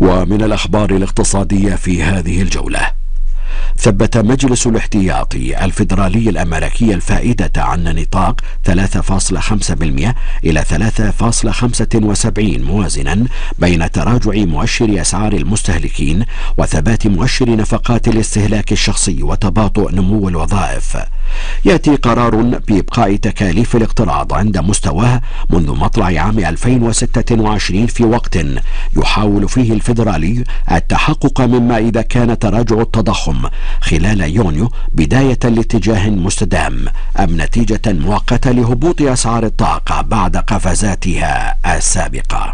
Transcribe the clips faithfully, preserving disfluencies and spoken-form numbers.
ومن الأخبار الاقتصادية في هذه الجولة: ثبت مجلس الاحتياطي الفيدرالي الأمريكي الفائدة عن نطاق ثلاثة فاصلة خمسة بالمئة إلى ثلاثة فاصلة خمسة وسبعين، موازنا بين تراجع مؤشر أسعار المستهلكين وثبات مؤشر نفقات الاستهلاك الشخصي وتباطؤ نمو الوظائف. يأتي قرار بإبقاء تكاليف الاقتراض عند مستواه منذ مطلع عام ألفين وستة وعشرين، في وقت يحاول فيه الفيدرالي التحقق مما إذا كان تراجع التضخم خلال يونيو بداية لاتجاه مستدام أم نتيجة مؤقتة لهبوط أسعار الطاقة بعد قفزاتها السابقة.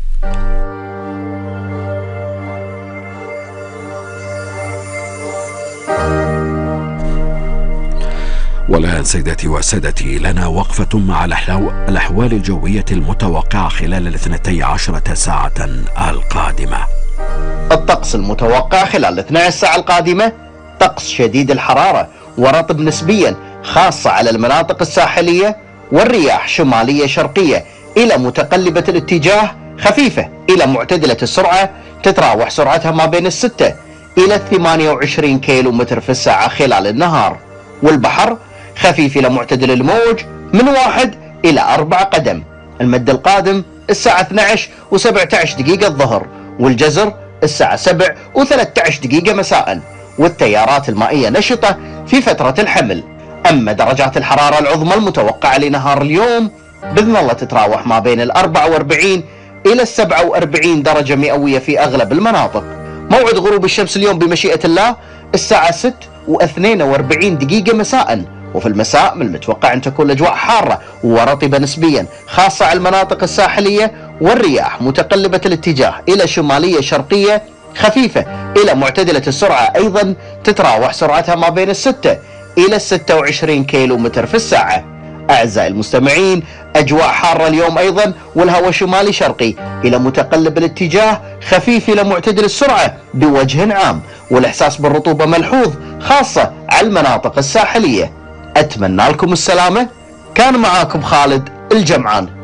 والآن سيداتي وسادتي لنا وقفة مع الأحوال الجوية المتوقعة خلال الاثنتي عشرة ساعة القادمة. الطقس المتوقع خلال الاثنتي عشرة ساعة القادمة: طقس شديد الحرارة ورطب نسبيا، خاصة على المناطق الساحلية، والرياح شمالية شرقية إلى متقلبة الاتجاه، خفيفة إلى معتدلة السرعة، تتراوح سرعتها ما بين الستة إلى ثمانية وعشرين كيلو متر في الساعة خلال النهار. والبحر خفيف إلى معتدل الموج من واحد إلى أربعة قدم. المد القادم الساعة اثنتي عشرة وسبعة عشر دقيقة الظهر، والجزر الساعة سبعة وثلاثة عشر دقيقة مساء، والتيارات المائية نشطة في فترة الحمل. أما درجات الحرارة العظمى المتوقعة لنهار اليوم بإذن الله تتراوح ما بين الأربعة وأربعين إلى السبعة وأربعين درجة مئوية في أغلب المناطق. موعد غروب الشمس اليوم بمشيئة الله الساعة ستة واثنين وأربعين دقيقة مساء، وفي المساء من المتوقع أن تكون الأجواء حارة ورطبة نسبيا، خاصة على المناطق الساحلية، والرياح متقلبة الاتجاه إلى شمالية شرقية، خفيفة إلى معتدلة السرعة، أيضا تتراوح سرعتها ما بين الستة إلى الستة وعشرين كيلو متر في الساعة. أعزائي المستمعين، أجواء حارة اليوم أيضا، والهواء شمالي شرقي إلى متقلب الاتجاه، خفيف إلى معتدل السرعة بوجه عام، والإحساس بالرطوبة ملحوظ، خاصة على المناطق الساحلية. أتمنى لكم السلامة. كان معاكم خالد الجمعان.